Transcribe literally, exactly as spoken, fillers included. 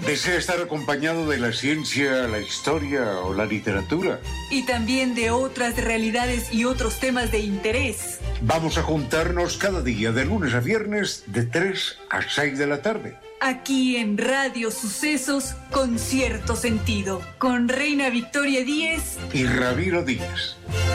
¿Desea estar acompañado de la ciencia, la historia o la literatura? Y también de otras realidades y otros temas de interés. Vamos a juntarnos cada día de lunes a viernes de tres a seis de la tarde. Aquí en Radio Sucesos con cierto sentido, con Reina Victoria Díez y Ramiro Díaz.